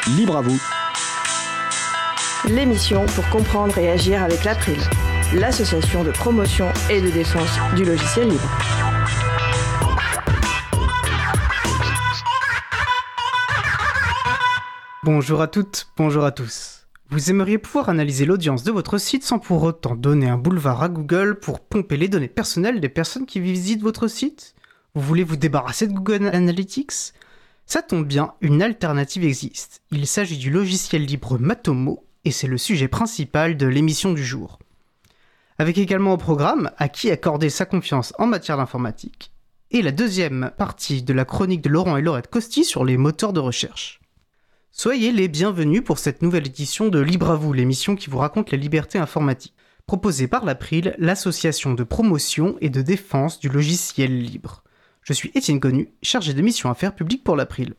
Libre à vous. L'émission pour comprendre et agir avec l'April, l'association de promotion et de défense du logiciel libre. Bonjour à toutes, bonjour à tous. Vous aimeriez pouvoir analyser l'audience de votre site sans pour autant donner un boulevard à Google pour pomper les données personnelles des personnes qui visitent votre site ? Vous voulez vous débarrasser de Google Analytics ? Ça tombe bien, une alternative existe. Il s'agit du logiciel libre Matomo et c'est le sujet principal de l'émission du jour. Avec également au programme à qui accorder sa confiance en matière d'informatique et la deuxième partie de la chronique de Laurent et Laurette Costi sur les moteurs de recherche. Soyez les bienvenus pour cette nouvelle édition de Libre à vous, l'émission qui vous raconte les libertés informatiques, proposée par l'April, l'association de promotion et de défense du logiciel libre. Je suis Étienne Connu, chargé de mission affaires publiques pour l'April.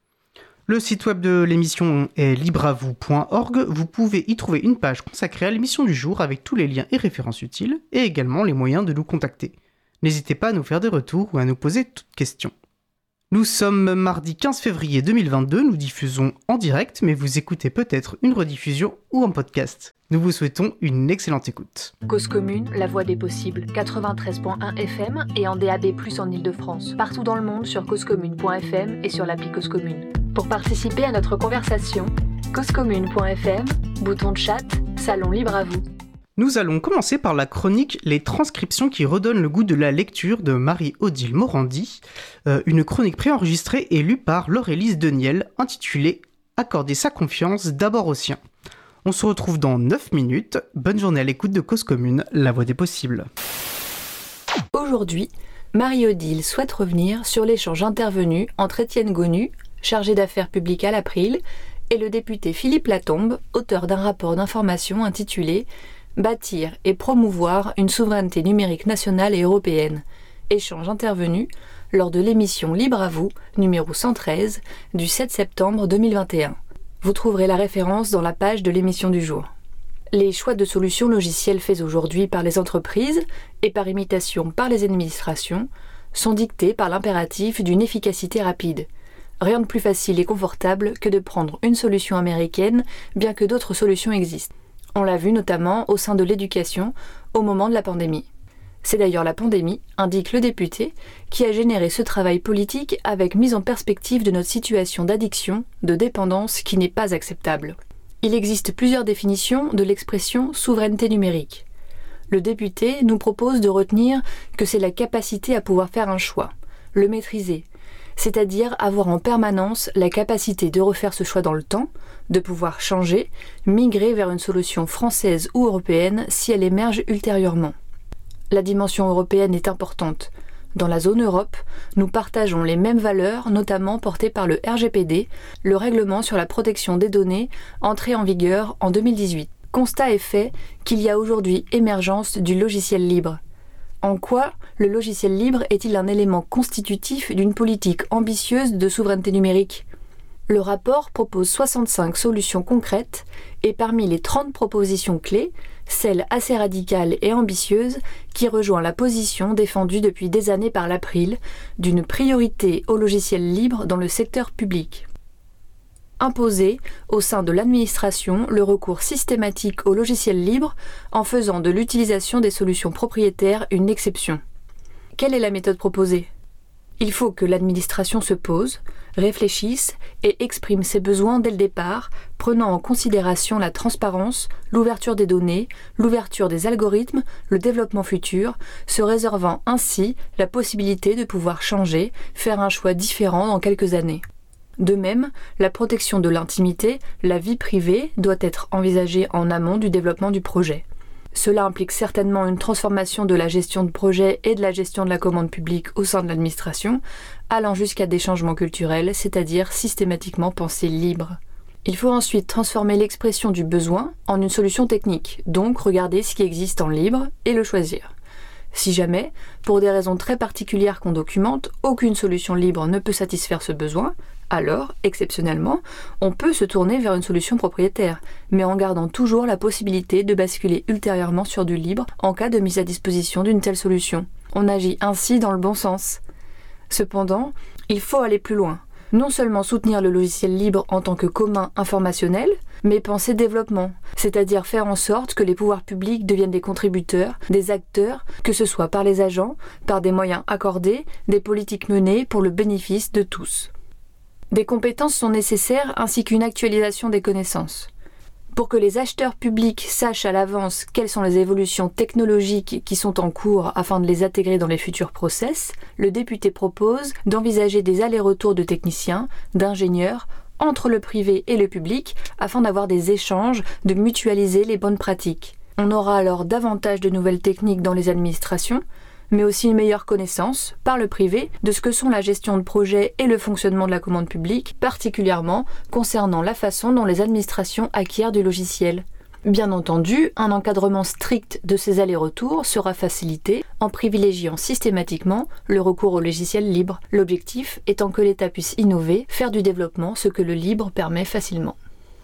Le site web de l'émission est libreavou.org. Vous pouvez y trouver une page consacrée à l'émission du jour avec tous les liens et références utiles et également les moyens de nous contacter. N'hésitez pas à nous faire des retours ou à nous poser toutes questions. Nous sommes mardi 15 février 2022, nous diffusons en direct, mais vous écoutez peut-être une rediffusion ou un podcast. Nous vous souhaitons une excellente écoute. Cause commune, la voix des possibles, 93.1 FM et en DAB+, en Ile-de-France. Partout dans le monde sur causecommune.fm et sur l'appli Cause Commune. Pour participer à notre conversation, causecommune.fm, bouton de chat, salon libre à vous. Nous allons commencer par la chronique « Les transcriptions qui redonnent le goût de la lecture » de Marie-Odile Morandi, une chronique préenregistrée et lue par Laure-Élise Deniel, intitulée « Accorder sa confiance d'abord aux siens ». On se retrouve dans 9 minutes. Bonne journée à l'écoute de Cause Commune, la voix des possibles. Aujourd'hui, Marie-Odile souhaite revenir sur l'échange intervenu entre Étienne Connu, chargé d'affaires publiques à l'April, et le député Philippe Latombe, auteur d'un rapport d'information intitulé « Bâtir et promouvoir une souveraineté numérique nationale et européenne ». Échange intervenu lors de l'émission Libre à vous, numéro 113, du 7 septembre 2021. Vous trouverez la référence dans la page de l'émission du jour. Les choix de solutions logicielles faits aujourd'hui par les entreprises et par imitation par les administrations sont dictés par l'impératif d'une efficacité rapide. Rien de plus facile et confortable que de prendre une solution américaine, bien que d'autres solutions existent. On l'a vu notamment au sein de l'éducation au moment de la pandémie. C'est d'ailleurs la pandémie, indique le député, qui a généré ce travail politique avec mise en perspective de notre situation d'addiction, de dépendance qui n'est pas acceptable. Il existe plusieurs définitions de l'expression souveraineté numérique. Le député nous propose de retenir que c'est la capacité à pouvoir faire un choix, le maîtriser, c'est-à-dire avoir en permanence la capacité de refaire ce choix dans le temps, de pouvoir changer, migrer vers une solution française ou européenne si elle émerge ultérieurement. La dimension européenne est importante. Dans la zone Europe, nous partageons les mêmes valeurs, notamment portées par le RGPD, le règlement sur la protection des données, entré en vigueur en 2018. Constat est fait qu'il y a aujourd'hui émergence du logiciel libre. En quoi le logiciel libre est-il un élément constitutif d'une politique ambitieuse de souveraineté numérique ? Le rapport propose 65 solutions concrètes et parmi les 30 propositions clés, celle assez radicale et ambitieuse qui rejoint la position défendue depuis des années par l'April d'une priorité au logiciel libre dans le secteur public. Imposer au sein de l'administration le recours systématique au logiciel libre en faisant de l'utilisation des solutions propriétaires une exception. Quelle est la méthode proposée ? Il faut que l'administration se pose, réfléchisse et exprime ses besoins dès le départ, prenant en considération la transparence, l'ouverture des données, l'ouverture des algorithmes, le développement futur, se réservant ainsi la possibilité de pouvoir changer, faire un choix différent dans quelques années. De même, la protection de l'intimité, la vie privée, doit être envisagée en amont du développement du projet. Cela implique certainement une transformation de la gestion de projet et de la gestion de la commande publique au sein de l'administration, allant jusqu'à des changements culturels, c'est-à-dire systématiquement pensés libres. Il faut ensuite transformer l'expression du besoin en une solution technique, donc regarder ce qui existe en libre et le choisir. Si jamais, pour des raisons très particulières qu'on documente, aucune solution libre ne peut satisfaire ce besoin, alors, exceptionnellement, on peut se tourner vers une solution propriétaire, mais en gardant toujours la possibilité de basculer ultérieurement sur du libre en cas de mise à disposition d'une telle solution. On agit ainsi dans le bon sens. Cependant, il faut aller plus loin. Non seulement soutenir le logiciel libre en tant que commun informationnel, mais penser développement, c'est-à-dire faire en sorte que les pouvoirs publics deviennent des contributeurs, des acteurs, que ce soit par les agents, par des moyens accordés, des politiques menées pour le bénéfice de tous. Des compétences sont nécessaires ainsi qu'une actualisation des connaissances. Pour que les acheteurs publics sachent à l'avance quelles sont les évolutions technologiques qui sont en cours afin de les intégrer dans les futurs process, le député propose d'envisager des allers-retours de techniciens, d'ingénieurs, entre le privé et le public afin d'avoir des échanges, de mutualiser les bonnes pratiques. On aura alors davantage de nouvelles techniques dans les administrations, mais aussi une meilleure connaissance, par le privé, de ce que sont la gestion de projets et le fonctionnement de la commande publique, particulièrement concernant la façon dont les administrations acquièrent du logiciel. Bien entendu, un encadrement strict de ces allers-retours sera facilité en privilégiant systématiquement le recours au logiciel libre, l'objectif étant que l'État puisse innover, faire du développement ce que le libre permet facilement.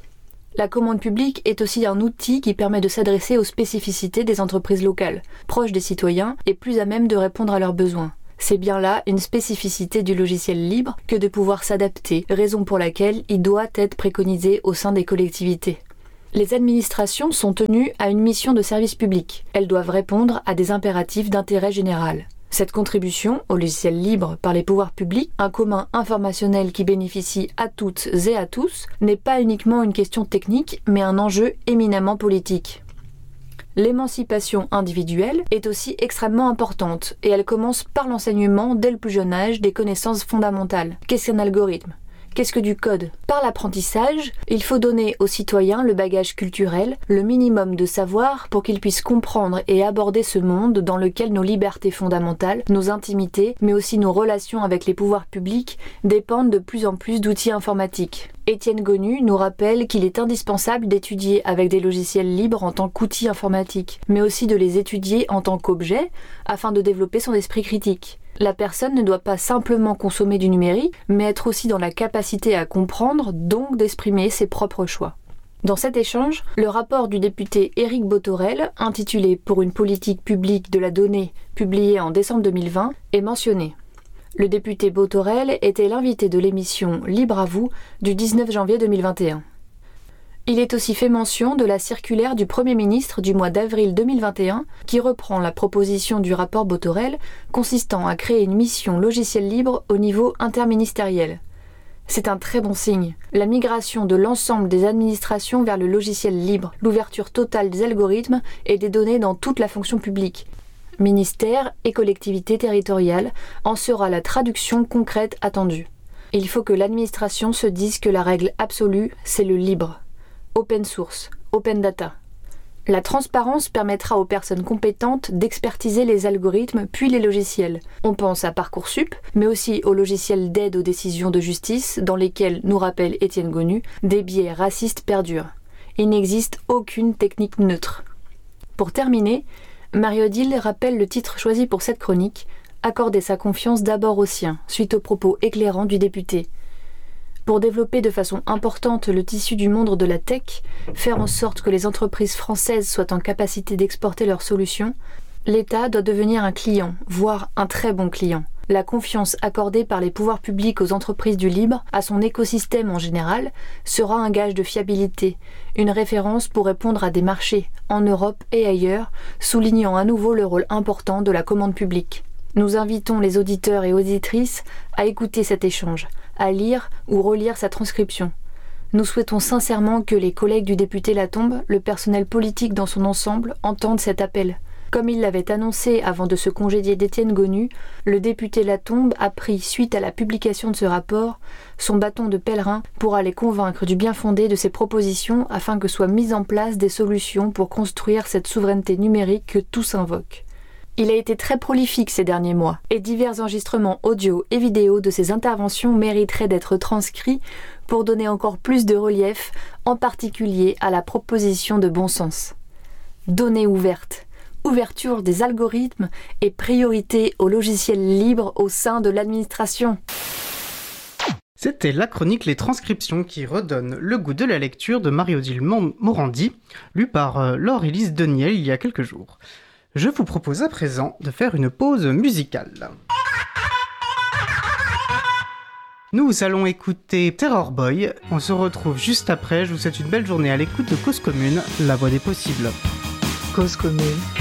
La commande publique est aussi un outil qui permet de s'adresser aux spécificités des entreprises locales, proches des citoyens et plus à même de répondre à leurs besoins. C'est bien là une spécificité du logiciel libre que de pouvoir s'adapter, raison pour laquelle il doit être préconisé au sein des collectivités. Les administrations sont tenues à une mission de service public. Elles doivent répondre à des impératifs d'intérêt général. Cette contribution au logiciel libre par les pouvoirs publics, un commun informationnel qui bénéficie à toutes et à tous, n'est pas uniquement une question technique, mais un enjeu éminemment politique. L'émancipation individuelle est aussi extrêmement importante, et elle commence par l'enseignement dès le plus jeune âge des connaissances fondamentales. Qu'est-ce qu'un algorithme ? Qu'est-ce que du code ? Par l'apprentissage, il faut donner aux citoyens le bagage culturel, le minimum de savoir pour qu'ils puissent comprendre et aborder ce monde dans lequel nos libertés fondamentales, nos intimités, mais aussi nos relations avec les pouvoirs publics dépendent de plus en plus d'outils informatiques. Étienne Gonu nous rappelle qu'il est indispensable d'étudier avec des logiciels libres en tant qu'outils informatiques, mais aussi de les étudier en tant qu'objets afin de développer son esprit critique. La personne ne doit pas simplement consommer du numérique, mais être aussi dans la capacité à comprendre, donc d'exprimer ses propres choix. Dans cet échange, le rapport du député Éric Bothorel, intitulé « Pour une politique publique de la donnée », publié en décembre 2020, est mentionné. Le député Bothorel était l'invité de l'émission Libre à vous du 19 janvier 2021. Il est aussi fait mention de la circulaire du Premier ministre du mois d'avril 2021 qui reprend la proposition du rapport Bothorel consistant à créer une mission logiciel libre au niveau interministériel. C'est un très bon signe. La migration de l'ensemble des administrations vers le logiciel libre, l'ouverture totale des algorithmes et des données dans toute la fonction publique. Ministères et collectivités territoriales en sera la traduction concrète attendue. Il faut que l'administration se dise que la règle absolue, c'est le libre. Open source, open data. La transparence permettra aux personnes compétentes d'expertiser les algorithmes puis les logiciels. On pense à Parcoursup, mais aussi aux logiciels d'aide aux décisions de justice dans lesquels, nous rappelle Étienne Gonu, des biais racistes perdurent. Il n'existe aucune technique neutre. Pour terminer, Marie-Odile rappelle le titre choisi pour cette chronique, « Accorder sa confiance d'abord aux siens », suite aux propos éclairants du député. Pour développer de façon importante le tissu du monde de la tech, faire en sorte que les entreprises françaises soient en capacité d'exporter leurs solutions, l'État doit devenir un client, voire un très bon client. La confiance accordée par les pouvoirs publics aux entreprises du libre, à son écosystème en général, sera un gage de fiabilité, une référence pour répondre à des marchés, en Europe et ailleurs, soulignant à nouveau le rôle important de la commande publique. Nous invitons les auditeurs et auditrices à écouter cet échange, à lire ou relire sa transcription. Nous souhaitons sincèrement que les collègues du député Latombe, le personnel politique dans son ensemble, entendent cet appel. Comme il l'avait annoncé avant de se congédier d'Étienne Gonu, le député Latombe a pris, suite à la publication de ce rapport, son bâton de pèlerin pour aller convaincre du bien fondé de ses propositions afin que soient mises en place des solutions pour construire cette souveraineté numérique que tous invoquent. Il a été très prolifique ces derniers mois, et divers enregistrements audio et vidéo de ses interventions mériteraient d'être transcrits pour donner encore plus de relief, en particulier à la proposition de bon sens. Données ouvertes, ouverture des algorithmes et priorité aux logiciels libres au sein de l'administration. C'était la chronique Les Transcriptions qui redonne le goût de la lecture de Marie-Odile Morandi, lue par Laure-Élise Deniel il y a quelques jours. Je vous propose à présent de faire une pause musicale. Nous allons écouter Terror Boy. On se retrouve juste après. Je vous souhaite une belle journée à l'écoute de Cause Commune, la voix des possibles. Cause Commune.